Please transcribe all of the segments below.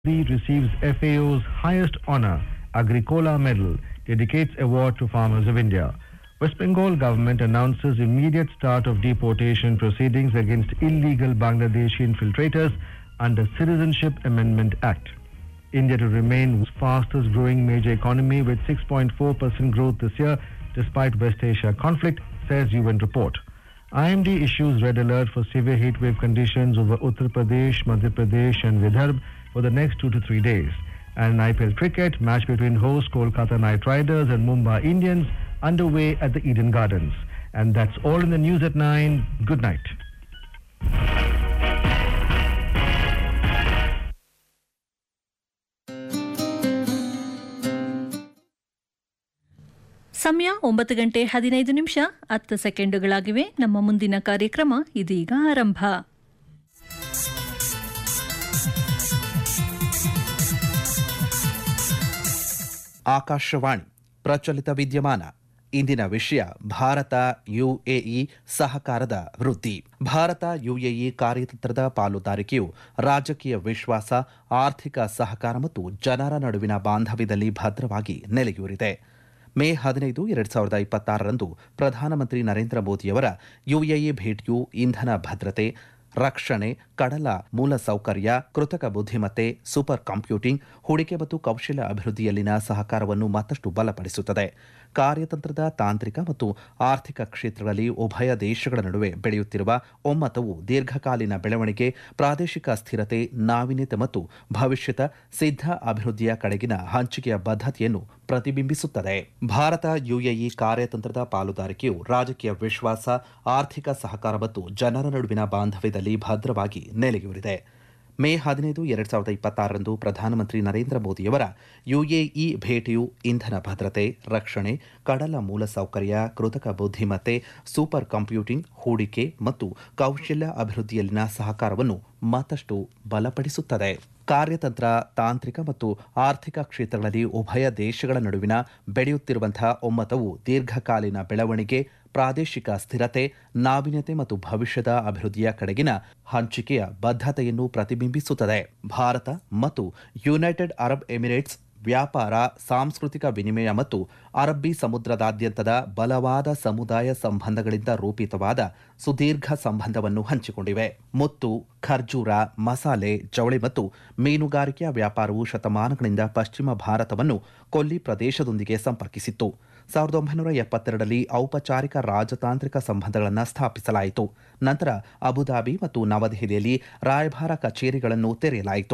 receives FAO's highest honor, Agricola Medal, dedicates award to farmers of India. West Bengal government announces immediate start of deportation proceedings against illegal Bangladeshi infiltrators under Citizenship Amendment Act. India to remain fastest growing major economy with 6.4% growth this year despite West Asia conflict, says UN report. IMD issues red alert for severe heatwave conditions over Uttar Pradesh, Madhya Pradesh and Vidarbha for the next 2 to 3 days. And in IPL cricket, match between host Kolkata Knight Riders and Mumbai Indians underway at the Eden Gardens. And that's all in the news at 9. Good night. ಸಮಯ 9:15 ನಮ್ಮ ಮುಂದಿನ ಕಾರ್ಯಕ್ರಮ ಇದೀಗ ಆರಂಭ. ಆಕಾಶವಾಣಿ ಪ್ರಚಲಿತ ವಿದ್ಯಮಾನ. ಇಂದಿನ ವಿಷಯ ಭಾರತ ಯುಎಇ ಸಹಕಾರದ ವೃದ್ಧಿ. ಭಾರತ ಯುಎಇ ಕಾರ್ಯತಂತ್ರದ ಪಾಲುದಾರಿಕೆಯು ರಾಜಕೀಯ ವಿಶ್ವಾಸ, ಆರ್ಥಿಕ ಸಹಕಾರ ಮತ್ತು ಜನರ ನಡುವಿನ ಬಾಂಧವ್ಯದಲ್ಲಿ ಭದ್ರವಾಗಿ ನೆಲೆಯೂರಿದೆ. ಮೇ 15, 2026ರಂದು ಪ್ರಧಾನಮಂತ್ರಿ ನರೇಂದ್ರ ಮೋದಿಯವರ ಯುಎಇ ಭೇಟಿಯು ಇಂಧನ ಭದ್ರತೆ, ರಕ್ಷಣೆ, ಕಡಲ ಮೂಲಸೌಕರ್ಯ, ಕೃತಕ ಬುದ್ಧಿಮತ್ತೆ, ಸೂಪರ್ ಕಂಪ್ಯೂಟಿಂಗ್, ಹೂಡಿಕೆ ಮತ್ತು ಕೌಶಲ್ಯ ಅಭಿವೃದ್ಧಿಯಲ್ಲಿನ ಸಹಕಾರವನ್ನು ಮತ್ತಷ್ಟು ಬಲಪಡಿಸುತ್ತದೆ. ಕಾರ್ಯತಂತ್ರದ ತಾಂತ್ರಿಕ ಮತ್ತು ಆರ್ಥಿಕ ಕ್ಷೇತ್ರಗಳಲ್ಲಿ ಉಭಯ ದೇಶಗಳ ನಡುವೆ ಬೆಳೆಯುತ್ತಿರುವ ಒಮ್ಮತವು ದೀರ್ಘಕಾಲೀನ ಬೆಳವಣಿಗೆ, ಪ್ರಾದೇಶಿಕ ಸ್ಥಿರತೆ, ನಾವೀನ್ಯತೆ ಮತ್ತು ಭವಿಷ್ಯದ ಸಿದ್ಧ ಅಭಿವೃದ್ಧಿಯ ಕಡೆಗಿನ ಹಂಚಿಕೆಯ ಬದ್ಧತೆಯನ್ನು ಪ್ರತಿಬಿಂಬಿಸುತ್ತದೆ. ಭಾರತ ಯುಎಇ ಕಾರ್ಯತಂತ್ರದ ಪಾಲುದಾರಿಕೆಯು ರಾಜಕೀಯ ವಿಶ್ವಾಸ, ಆರ್ಥಿಕ ಸಹಕಾರ ಮತ್ತು ಜನರ ನಡುವಿನ ಬಾಂಧವ್ಯದಲ್ಲಿ ಭದ್ರವಾಗಿ ನೆಲೆಯೂರಿದೆ. ಮೇ 15, 2026ರಂದು ಪ್ರಧಾನಮಂತ್ರಿ ನರೇಂದ್ರ ಮೋದಿಯವರ ಯುಎಇ ಭೇಟಿಯು ಇಂಧನ ಭದ್ರತೆ, ರಕ್ಷಣೆ, ಕಡಲ ಮೂಲಸೌಕರ್ಯ, ಕೃತಕ ಬುದ್ಧಿಮತ್ತೆ, ಸೂಪರ್ ಕಂಪ್ಯೂಟಿಂಗ್, ಹೂಡಿಕೆ ಮತ್ತು ಕೌಶಲ್ಯ ಅಭಿವೃದ್ಧಿಯಲ್ಲಿನ ಸಹಕಾರವನ್ನು ಮತ್ತಷ್ಟು ಬಲಪಡಿಸುತ್ತದೆ. ಕಾರ್ಯತಂತ್ರ, ತಾಂತ್ರಿಕ ಮತ್ತು ಆರ್ಥಿಕ ಕ್ಷೇತ್ರಗಳಲ್ಲಿ ಉಭಯ ದೇಶಗಳ ನಡುವಿನ ಬೆಳೆಯುತ್ತಿರುವಂತಹ ಒಮ್ಮತವು ದೀರ್ಘಕಾಲೀನ ಬೆಳವಣಿಗೆ, ಪ್ರಾದೇಶಿಕ ಸ್ಥಿರತೆ, ನಾವೀನ್ಯತೆ ಮತ್ತು ಭವಿಷ್ಯದ ಅಭಿವೃದ್ಧಿಯ ಕಡೆಗಿನ ಹಂಚಿಕೆಯ ಬದ್ಧತೆಯನ್ನು ಪ್ರತಿಬಿಂಬಿಸುತ್ತದೆ. ಭಾರತ ಮತ್ತು ಯುನೈಟೆಡ್ ಅರಬ್ ಎಮಿರೇಟ್ಸ್ ವ್ಯಾಪಾರ, ಸಾಂಸ್ಕೃತಿಕ ವಿನಿಮಯ ಮತ್ತು ಅರಬ್ಬಿ ಸಮುದ್ರದಾದ್ಯಂತದ ಬಲವಾದ ಸಮುದಾಯ ಸಂಬಂಧಗಳಿಂದ ರೂಪಿತವಾದ ಸುದೀರ್ಘ ಸಂಬಂಧವನ್ನು ಹಂಚಿಕೊಂಡಿವೆ. ಮುತ್ತು, ಖರ್ಜೂರ, ಮಸಾಲೆ, ಜವಳಿ ಮತ್ತು ಮೀನುಗಾರಿಕೆಯ ವ್ಯಾಪಾರವು ಶತಮಾನಗಳಿಂದ ಪಶ್ಚಿಮ ಭಾರತವನ್ನು ಕೊಲ್ಲಿ ಪ್ರದೇಶದೊಂದಿಗೆ ಸಂಪರ್ಕಿಸಿತ್ತು. 1972ರಲ್ಲಿ ಔಪಚಾರಿಕ ರಾಜತಾಂತ್ರಿಕ ಸಂಬಂಧಗಳನ್ನು ಸ್ಥಾಪಿಸಲಾಯಿತು. ನಂತರ ಅಬುಧಾಬಿ ಮತ್ತು ನವದೆಹಲಿಯಲ್ಲಿ ರಾಯಭಾರ ಕಚೇರಿಗಳನ್ನು ತೆರೆಯಲಾಯಿತು.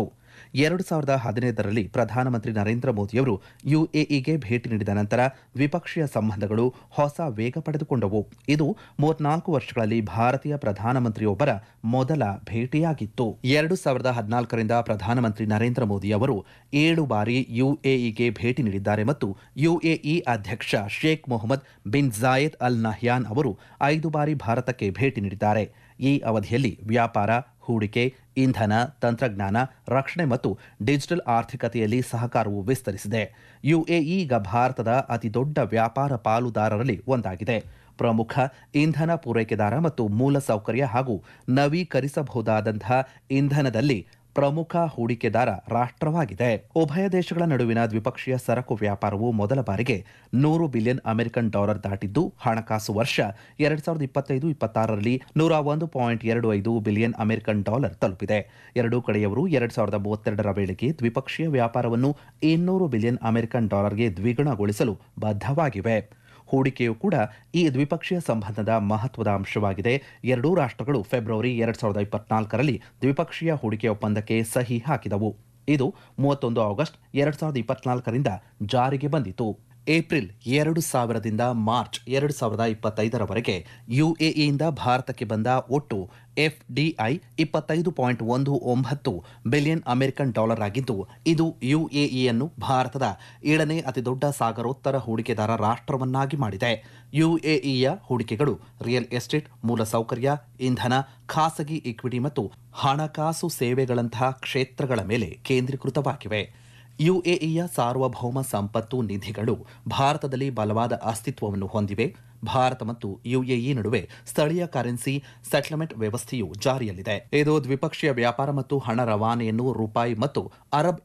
2015ರಲ್ಲಿ ಪ್ರಧಾನಮಂತ್ರಿ ನರೇಂದ್ರ ಮೋದಿಯವರು ಯುಎಇಗೆ ಭೇಟಿ ನೀಡಿದ ನಂತರ ದ್ವಿಪಕ್ಷೀಯ ಸಂಬಂಧಗಳು ಹೊಸ ವೇಗ ಪಡೆದುಕೊಂಡವು. ಇದು 34 ವರ್ಷಗಳಲ್ಲಿ ಭಾರತೀಯ ಪ್ರಧಾನಮಂತ್ರಿಯೊಬ್ಬರ ಮೊದಲ ಭೇಟಿಯಾಗಿತ್ತು. 2014ರಿಂದ ಪ್ರಧಾನಮಂತ್ರಿ ನರೇಂದ್ರ ಮೋದಿ ಅವರು 7 ಬಾರಿ ಯುಎಇಗೆ ಭೇಟಿ ನೀಡಿದ್ದಾರೆ ಮತ್ತು ಯುಎಇ ಅಧ್ಯಕ್ಷ Sheikh Mohammed bin Zayed Al Nahyan ಅವರು 5 ಬಾರಿ ಭಾರತಕ್ಕೆ ಭೇಟಿ ನೀಡಿದ್ದಾರೆ. ಈ ಅವಧಿಯಲ್ಲಿ ವ್ಯಾಪಾರ, ಹೂಡಿಕೆ, ಇಂಧನ, ತಂತ್ರಜ್ಞಾನ, ರಕ್ಷಣೆ ಮತ್ತು ಡಿಜಿಟಲ್ ಆರ್ಥಿಕತೆಯಲ್ಲಿ ಸಹಕಾರವು ವಿಸ್ತರಿಸಿದೆ. ಯುಎಇ ಈಗ ಭಾರತದ ಅತಿದೊಡ್ಡ ವ್ಯಾಪಾರ ಪಾಲುದಾರರಲ್ಲಿ ಒಂದಾಗಿದೆ. ಪ್ರಮುಖ ಇಂಧನ ಪೂರೈಕೆದಾರ ಮತ್ತು ಮೂಲಸೌಕರ್ಯ ಹಾಗೂ ನವೀಕರಿಸಬಹುದಾದಂತಹ ಇಂಧನದಲ್ಲಿ ಪ್ರಮುಖ ಹೂಡಿಕೆದಾರ ರಾಷ್ಟ್ರವಾಗಿದೆ. ಉಭಯ ದೇಶಗಳ ನಡುವಿನ ದ್ವಿಪಕ್ಷೀಯ ಸರಕು ವ್ಯಾಪಾರವು ಮೊದಲ ಬಾರಿಗೆ $100 ಬಿಲಿಯನ್ ದಾಟಿದ್ದು, ಹಣಕಾಸು ವರ್ಷ 2025-26ರಲ್ಲಿ $101.25 ಬಿಲಿಯನ್ ತಲುಪಿದೆ. ಎರಡೂ ಕಡೆಯವರು 2032ರ ವೇಳೆಗೆ ದ್ವಿಪಕ್ಷೀಯ ವ್ಯಾಪಾರವನ್ನು $200 ಬಿಲಿಯನ್ ಗೆ ದ್ವಿಗುಣಗೊಳಿಸಲು ಬದ್ಧವಾಗಿವೆ. ಹೂಡಿಕೆಯೂ ಕೂಡ ಈ ದ್ವಿಪಕ್ಷೀಯ ಸಂಬಂಧದ ಮಹತ್ವದ ಅಂಶವಾಗಿದೆ. ಎರಡೂ ರಾಷ್ಟ್ರಗಳು ಫೆಬ್ರವರಿ 2024ರಲ್ಲಿ ದ್ವಿಪಕ್ಷೀಯ ಹೂಡಿಕೆ ಒಪ್ಪಂದಕ್ಕೆ ಸಹಿ ಹಾಕಿದವು. ಇದು 31 ಆಗಸ್ಟ್ 2024ರಿಂದ ಜಾರಿಗೆ ಬಂದಿತು. ಏಪ್ರಿಲ್ 2000ರಿಂದ ಮಾರ್ಚ್ 2025ರವರೆಗೆ ಯುಎಇಯಿಂದ ಭಾರತಕ್ಕೆ ಬಂದ ಒಟ್ಟು ಎಫ್ಡಿಐ $25.19 ಬಿಲಿಯನ್ ಆಗಿದ್ದು, ಇದು ಯುಎಇಯನ್ನು ಭಾರತದ 7ನೇ ಅತಿದೊಡ್ಡ ಸಾಗರೋತ್ತರ ಹೂಡಿಕೆದಾರ ರಾಷ್ಟ್ರವನ್ನಾಗಿ ಮಾಡಿದೆ. ಯುಎಇಯ ಹೂಡಿಕೆಗಳು ರಿಯಲ್ ಎಸ್ಟೇಟ್, ಮೂಲಸೌಕರ್ಯ, ಇಂಧನ, ಖಾಸಗಿ ಇಕ್ವಿಟಿ ಮತ್ತು ಹಣಕಾಸು ಸೇವೆಗಳಂತಹ ಕ್ಷೇತ್ರಗಳ ಮೇಲೆ ಕೇಂದ್ರೀಕೃತವಾಗಿವೆ. ಯುಎಇಯ ಸಾರ್ವಭೌಮ ಸಂಪತ್ತು ನಿಧಿಗಳು ಭಾರತದಲ್ಲಿ ಬಲವಾದ ಅಸ್ತಿತ್ವವನ್ನು ಹೊಂದಿವೆ. ಭಾರತ ಮತ್ತು ಯುಎಇ ನಡುವೆ ಸ್ಥಳೀಯ ಕರೆನ್ಸಿ ಸೆಟಲ್ಮೆಂಟ್ ವ್ಯವಸ್ಥೆಯು ಜಾರಿಯಲ್ಲಿದೆ. ಇದು ದ್ವಿಪಕ್ಷೀಯ ವ್ಯಾಪಾರ ಮತ್ತು ಹಣ ರವಾನೆಯನ್ನು ರೂಪಾಯಿ ಮತ್ತು ಅರಬ್